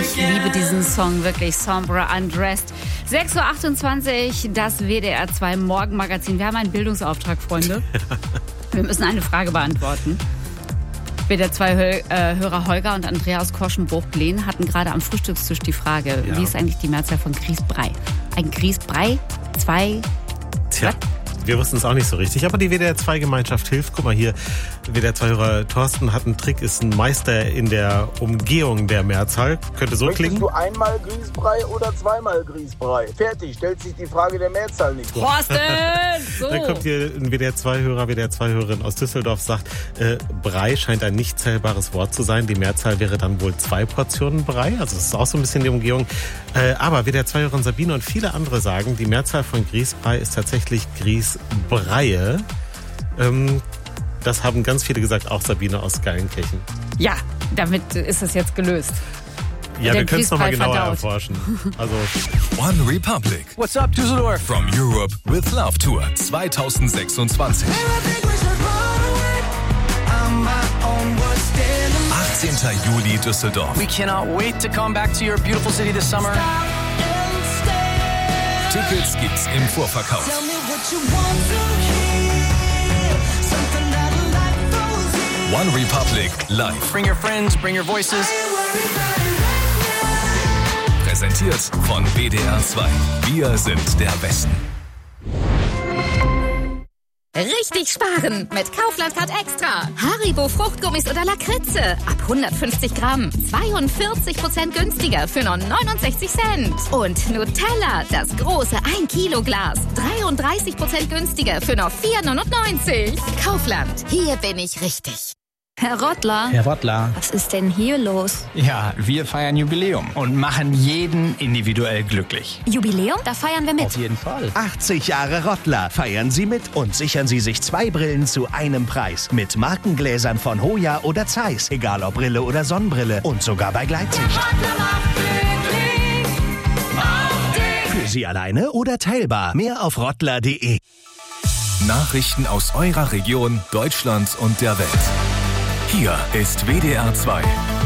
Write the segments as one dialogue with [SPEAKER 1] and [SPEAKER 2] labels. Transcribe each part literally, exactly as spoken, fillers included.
[SPEAKER 1] Ich liebe diesen Song wirklich. Sombra Undressed. sechs Uhr achtundzwanzig, das W D R zwei Morgenmagazin. Wir haben einen Bildungsauftrag, Freunde. Wir müssen eine Frage beantworten. W D R zwei Hörer Holger und Andrea aus Korschenbruch-Glehn hatten gerade am Frühstückstisch die Frage, ja. Wie ist eigentlich die Mehrzahl von Grießbrei? Ein Grießbrei? Zwei?
[SPEAKER 2] Tja. Was? Wir wussten es auch nicht so richtig, aber die W D R zwei Gemeinschaft hilft. Guck mal hier, W D R zwei Hörer Thorsten hat einen Trick, ist ein Meister in der Umgehung der Mehrzahl. Könnte so
[SPEAKER 3] Möchtest
[SPEAKER 2] klingen.
[SPEAKER 3] du einmal Grießbrei oder zweimal Grießbrei? Fertig, stellt sich die Frage der Mehrzahl nicht.
[SPEAKER 1] Thorsten! So.
[SPEAKER 2] Dann kommt hier ein W D R zwei Hörer, W D R zwei Hörerin aus Düsseldorf, sagt, äh, Brei scheint ein nicht zählbares Wort zu sein. Die Mehrzahl wäre dann wohl zwei Portionen Brei. Also das ist auch so ein bisschen die Umgehung. Äh, aber W D R zwei Hörerin Sabine und viele andere sagen, die Mehrzahl von Grießbrei ist tatsächlich Grießbreie. Ähm, das haben ganz viele gesagt, auch Sabine aus Geilenkirchen.
[SPEAKER 1] Ja, damit ist es jetzt gelöst.
[SPEAKER 2] Ja,
[SPEAKER 1] Der
[SPEAKER 2] wir können es nochmal genauer
[SPEAKER 1] verdaut.
[SPEAKER 2] erforschen. Also
[SPEAKER 4] One Republic.
[SPEAKER 5] What's up, Düsseldorf?
[SPEAKER 4] From Europe with Love Tour zwanzig sechsundzwanzig. achtzehnter Juli Düsseldorf.
[SPEAKER 5] We cannot wait to come back to your beautiful city this summer.
[SPEAKER 4] Tickets gibt's im Vorverkauf. One Republic live.
[SPEAKER 5] Bring your friends, bring your voices.
[SPEAKER 4] Präsentiert von W D R zwei. Wir sind der Westen.
[SPEAKER 6] Richtig sparen mit Kaufland Card Extra. Haribo Fruchtgummis oder Lakritze. Ab hundertfünfzig Gramm. zweiundvierzig Prozent günstiger für nur neunundsechzig Cent. Und Nutella, das große ein Kilo Glas. dreiunddreißig Prozent günstiger für nur vier neunundneunzig. Kaufland, hier bin ich richtig.
[SPEAKER 7] Herr Rottler.
[SPEAKER 8] Herr Rottler.
[SPEAKER 7] Was ist denn hier los?
[SPEAKER 8] Ja, wir feiern Jubiläum und machen jeden individuell glücklich.
[SPEAKER 7] Jubiläum? Da feiern wir mit.
[SPEAKER 8] Auf jeden Fall.
[SPEAKER 9] achtzig Jahre Rottler. Feiern Sie mit und sichern Sie sich zwei Brillen zu einem Preis. Mit Markengläsern von Hoya oder Zeiss. Egal ob Brille oder Sonnenbrille. Und sogar bei Gleitsicht. Für Sie alleine oder teilbar. Mehr auf rottler punkt de.
[SPEAKER 4] Nachrichten aus eurer Region, Deutschland und der Welt. Hier ist W D R zwei.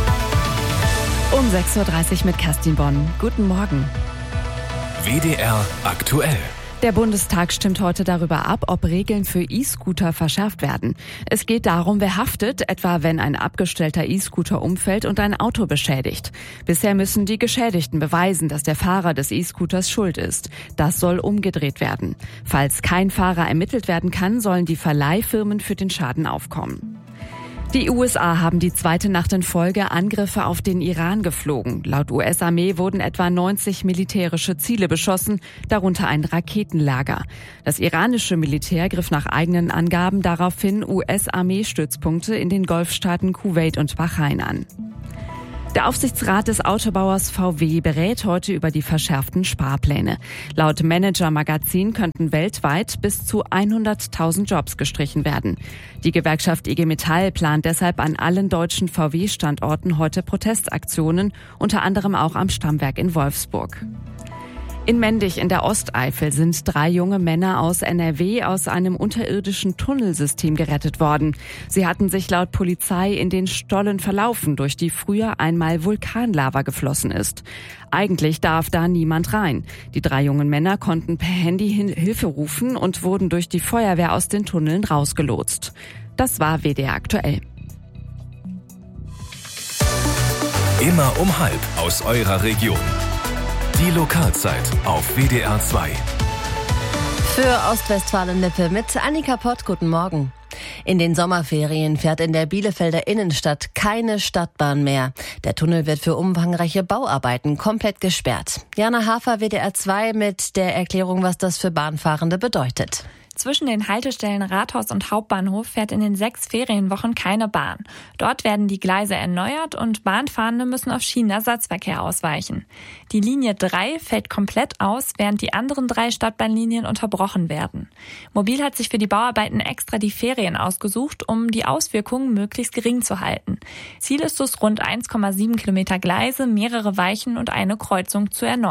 [SPEAKER 10] Um sechs Uhr dreißig mit Kerstin Bonn. Guten Morgen.
[SPEAKER 4] W D R aktuell.
[SPEAKER 10] Der Bundestag stimmt heute darüber ab, ob Regeln für E-Scooter verschärft werden. Es geht darum, wer haftet, etwa wenn ein abgestellter E-Scooter umfällt und ein Auto beschädigt. Bisher müssen die Geschädigten beweisen, dass der Fahrer des E-Scooters schuld ist. Das soll umgedreht werden. Falls kein Fahrer ermittelt werden kann, sollen die Verleihfirmen für den Schaden aufkommen. Die U S A haben die zweite Nacht in Folge Angriffe auf den Iran geflogen. Laut U S-Armee wurden etwa neunzig militärische Ziele beschossen, darunter ein Raketenlager. Das iranische Militär griff nach eigenen Angaben daraufhin U S-Armeestützpunkte in den Golfstaaten Kuwait und Bahrain an. Der Aufsichtsrat des Autobauers V W berät heute über die verschärften Sparpläne. Laut Manager Magazin könnten weltweit bis zu hunderttausend Jobs gestrichen werden. Die Gewerkschaft I G Metall plant deshalb an allen deutschen V W-Standorten heute Protestaktionen, unter anderem auch am Stammwerk in Wolfsburg. In Mendig in der Osteifel sind drei junge Männer aus N R W aus einem unterirdischen Tunnelsystem gerettet worden. Sie hatten sich laut Polizei in den Stollen verlaufen, durch die früher einmal Vulkanlava geflossen ist. Eigentlich darf da niemand rein. Die drei jungen Männer konnten per Handy Hilfe rufen und wurden durch die Feuerwehr aus den Tunneln rausgelotst. Das war W D R aktuell.
[SPEAKER 4] Immer um halb aus eurer Region. Die Lokalzeit auf W D R zwei.
[SPEAKER 11] Für Ostwestfalen-Lippe mit Annika Pott, guten Morgen. In den Sommerferien fährt in der Bielefelder Innenstadt keine Stadtbahn mehr. Der Tunnel wird für umfangreiche Bauarbeiten komplett gesperrt. Jana Hafer, W D R zwei mit der Erklärung, was das für Bahnfahrende bedeutet.
[SPEAKER 12] Zwischen den Haltestellen Rathaus und Hauptbahnhof fährt in den sechs Ferienwochen keine Bahn. Dort werden die Gleise erneuert und Bahnfahrende müssen auf Schienenersatzverkehr ausweichen. Die Linie drei fällt komplett aus, während die anderen drei Stadtbahnlinien unterbrochen werden. Mobil hat sich für die Bauarbeiten extra die Ferien ausgesucht, um die Auswirkungen möglichst gering zu halten. Ziel ist es, rund eins Komma sieben Kilometer Gleise, mehrere Weichen und eine Kreuzung zu erneuern.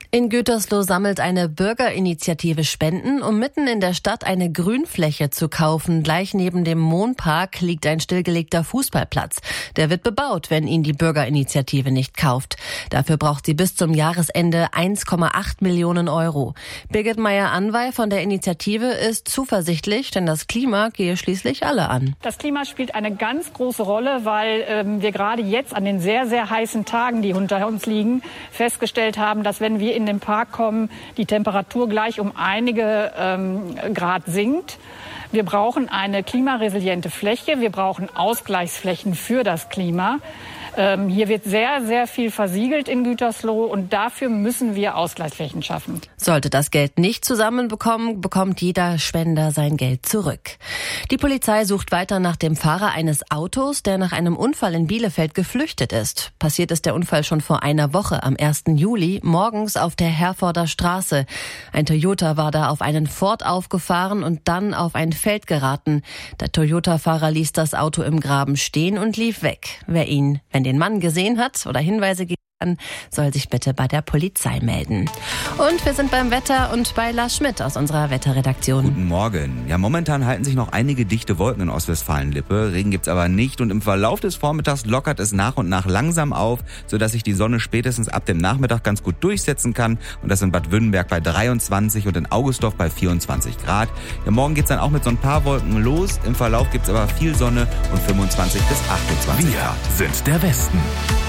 [SPEAKER 11] In Gütersloh sammelt eine Bürgerinitiative Spenden, um mitten in der Stadt eine Grünfläche zu kaufen. Gleich neben dem Mohnpark liegt ein stillgelegter Fußballplatz. Der wird bebaut, wenn ihn die Bürgerinitiative nicht kauft. Dafür braucht sie bis zum Jahresende eins Komma acht Millionen Euro. Birgit Meyer-Anwey von der Initiative ist zuversichtlich, denn das Klima gehe schließlich alle an.
[SPEAKER 13] Das Klima spielt eine ganz große Rolle, weil ähm, wir gerade jetzt an den sehr, sehr heißen Tagen, die hinter uns liegen, festgestellt haben, dass wenn wir in den Park kommen, die Temperatur gleich um einige ähm, Grad sinkt. Wir brauchen eine klimaresiliente Fläche, wir brauchen Ausgleichsflächen für das Klima. Ähm, hier wird sehr, sehr viel versiegelt in Gütersloh und dafür müssen wir Ausgleichsflächen schaffen.
[SPEAKER 11] Sollte das Geld nicht zusammenbekommen, bekommt jeder Spender sein Geld zurück. Die Polizei sucht weiter nach dem Fahrer eines Autos, der nach einem Unfall in Bielefeld geflüchtet ist. Passiert ist der Unfall schon vor einer Woche, am ersten Juli, morgens auf der Herforder Straße. Ein Toyota war da auf einen Ford aufgefahren und dann auf ein Feld geraten. Der Toyota-Fahrer ließ das Auto im Graben stehen und lief weg. Wer ihn, wenn den Mann gesehen hat oder Hinweise geben kann, soll sich bitte bei der Polizei melden. Und wir sind beim Wetter und bei Lars Schmidt aus unserer Wetterredaktion.
[SPEAKER 14] Guten Morgen. Ja, momentan halten sich noch einige dichte Wolken in Ostwestfalen-Lippe. Regen gibt's aber nicht und im Verlauf des Vormittags lockert es nach und nach langsam auf, sodass sich die Sonne spätestens ab dem Nachmittag ganz gut durchsetzen kann. Und das in Bad Württemberg bei dreiundzwanzig und in Augustdorf bei vierundzwanzig Grad. Ja, morgen geht's dann auch mit so ein paar Wolken los. Im Verlauf gibt's aber viel Sonne und fünfundzwanzig bis achtundzwanzig
[SPEAKER 4] Wir
[SPEAKER 14] Grad.
[SPEAKER 4] sind der Westen.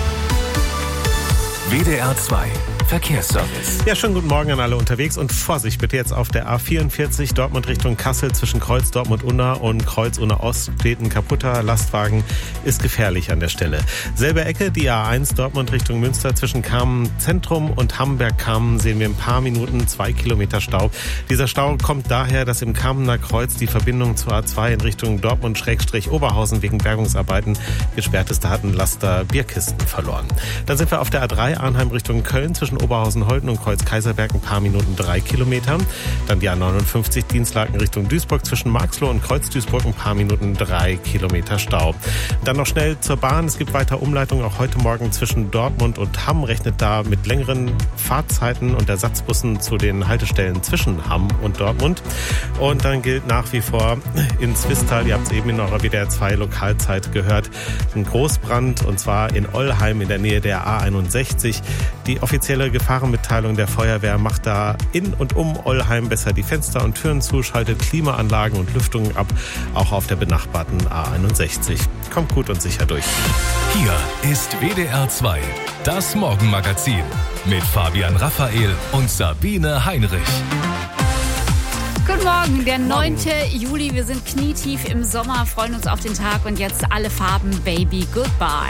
[SPEAKER 4] W D R zwei Verkehrsservice.
[SPEAKER 2] Ja, schönen guten Morgen an alle unterwegs und Vorsicht bitte jetzt auf der A vierundvierzig Dortmund Richtung Kassel zwischen Kreuz Dortmund-Unna und Kreuz Unna-Ost steht ein kaputter Lastwagen, ist gefährlich an der Stelle. Selbe Ecke, die A eins Dortmund Richtung Münster zwischen Kamen Zentrum und Hamberg-Kamen sehen wir in ein paar Minuten zwei Kilometer Stau. Dieser Stau kommt daher, dass im Kamener Kreuz die Verbindung zur A zwei in Richtung Dortmund-Oberhausen wegen Bergungsarbeiten gesperrt ist. Da hatten Laster Bierkisten verloren. Dann sind wir auf der A drei Arnheim Richtung Köln zwischen Oberhausen-Holten und Kreuz-Kaiserberg ein paar Minuten drei Kilometer. Dann die A neunundfünfzig Dienstlaken Richtung Duisburg zwischen Marxloh und Kreuz-Duisburg ein paar Minuten drei Kilometer Stau. Dann noch schnell zur Bahn. Es gibt weiter Umleitungen auch heute Morgen zwischen Dortmund und Hamm. Rechnet da mit längeren Fahrzeiten und Ersatzbussen zu den Haltestellen zwischen Hamm und Dortmund. Und dann gilt nach wie vor in Zwistal, ihr habt es eben in eurer W D R zwei Lokalzeit gehört, ein Großbrand und zwar in Ollheim in der Nähe der A einundsechzig. Die offizielle Gefahrenmitteilung der Feuerwehr macht da in und um Ollheim besser die Fenster und Türen zu, schaltet Klimaanlagen und Lüftungen ab, auch auf der benachbarten A einundsechzig. Kommt gut und sicher durch.
[SPEAKER 4] Hier ist W D R zwei, das Morgenmagazin mit Fabian Raphael und Sabine Heinrich.
[SPEAKER 1] Guten Morgen, der neunte Juli. Wir sind knietief im Sommer, freuen uns auf den Tag und jetzt alle Farben, Baby, Goodbye.